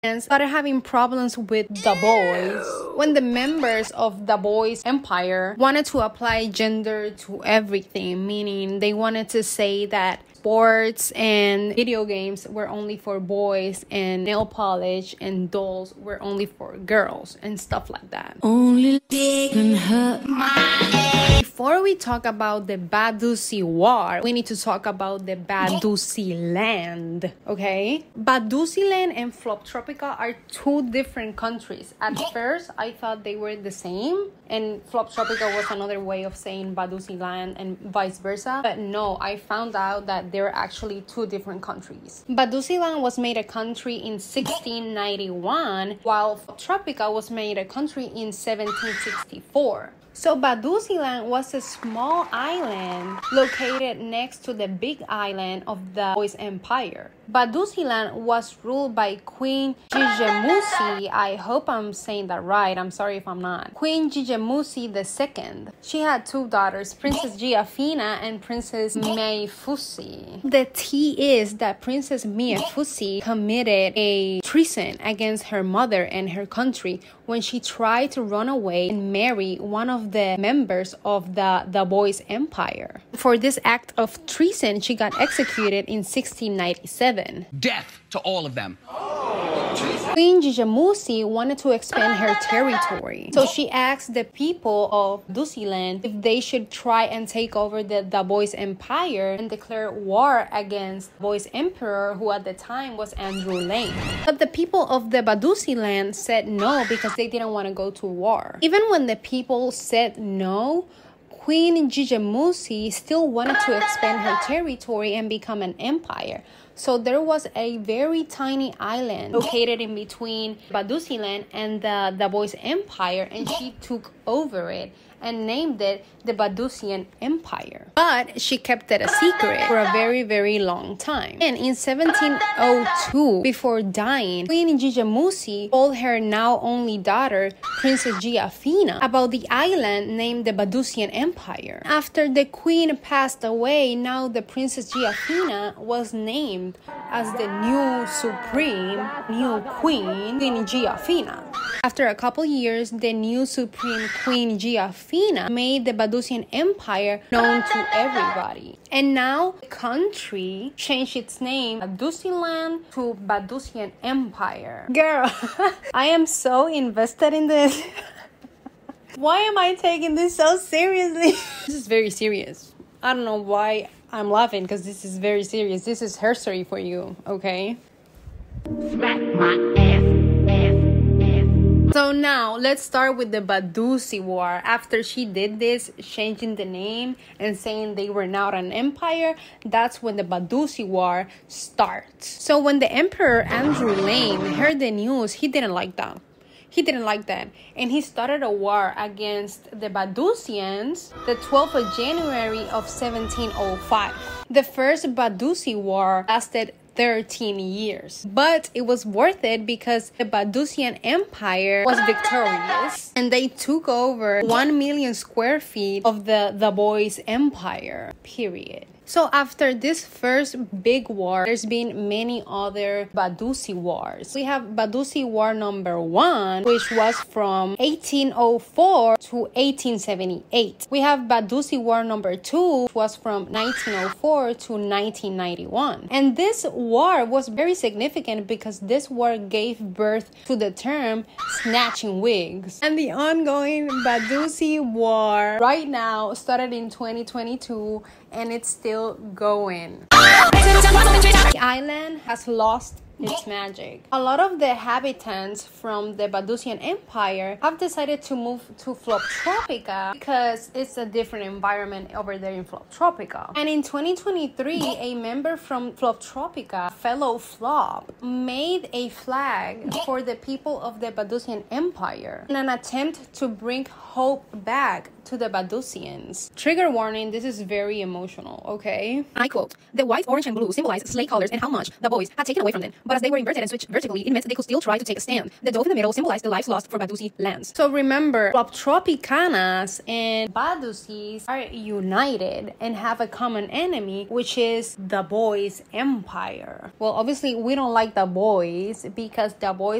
and started having problems with the boys when the members of the boys empire wanted to apply gender to everything, meaning they wanted to say that sports and video games were only for boys and nail polish and dolls were only for girls and stuff like that. Only can hurt my. Before we talk about the Badusi War, we need to talk about the Badusi Land, okay? Badusi Land and Floptropica are two different countries. At first, I thought they were the same, and Floptropica was another way of saying Badusi Land and vice versa. But no, I found out that they're actually two different countries. Badusi Land was made a country in 1691, while Floptropica was made a country in 1764. So Badusiland was a small island located next to the big island of the Boys Empire. Badusiland was ruled by Queen Jijemusi. I hope I'm saying that right. I'm sorry if I'm not. Queen Jijemusi II. She had two daughters, Princess Giafina and Princess Meifusi. The tea is that Princess Meifusi committed a treason against her mother and her country when she tried to run away and marry one of the members of the Boys Empire. For this act of treason, she got executed in 1697. Death to all of them. Queen Jijemusi wanted to expand her territory, so she asked the people of Badusiland if they should try and take over the Boys Empire and declare war against Boys Emperor, who at the time was Andrew Lane. But the people of the Badusiland said no because they didn't want to go to war. Even when the people said no, Queen Jijemusi still wanted to expand her territory and become an empire. So there was a very tiny island located in between Badusiland and the Boys Empire, and she took over it and named it the Badusian Empire. But she kept it a secret for a very, very long time. And in 1702, before dying, Queen Jijemusi told her now only daughter, Princess Giafina, about the island named the Badusian Empire. After the queen passed away, now the Princess Giafina was named as the new new queen, Queen Giafina. After a couple years, the new supreme Queen Giafina made the Badusian Empire known to everybody. And now the country changed its name, Badusiland, to Badusian Empire. Girl, I am so invested in this. Why am I taking this so seriously? This is very serious. I don't know why I'm laughing, because this is very serious. This is history for you, okay? Smack my ass. So now, let's start with the Badusi War. After she did this, changing the name and saying they were now an empire, that's when the Badusi War starts. So when the Emperor Andrew Lane heard the news, he didn't like that. And he started a war against the Badusians the 12th of January of 1705. The first Badusi War lasted 13 years. But it was worth it because the Badusian Empire was victorious and they took over 1 million square feet of the Boys Empire, period. So after this first big war, there's been many other Badusi wars. We have Badusi War number 1, which was from 1804 to 1878. We have Badusi War number 2, which was from 1904 to 1991. And this war was very significant because this war gave birth to the term snatching wigs. And the ongoing Badusi War right now started in 2022 and it's still going. The island has lost its magic. A lot of the inhabitants from the Badusian Empire have decided to move to Floptropica because it's a different environment over there in Floptropica. And in 2023, a member from Floptropica, fellow Flop, made a flag for the people of the Badusian Empire in an attempt to bring hope back to the Badusians. Trigger warning, this is very emotional, okay? I quote, "The white, orange, and blue symbolize slave colors and how much the boys had taken away from them. But as they were inverted and switched vertically, it meant they could still try to take a stand. The dove in the middle symbolized the lives lost for Badusi lands." So remember, Tropicanas and Badusis are united and have a common enemy, which is the boys' empire. Well, obviously, we don't like the boys because the boys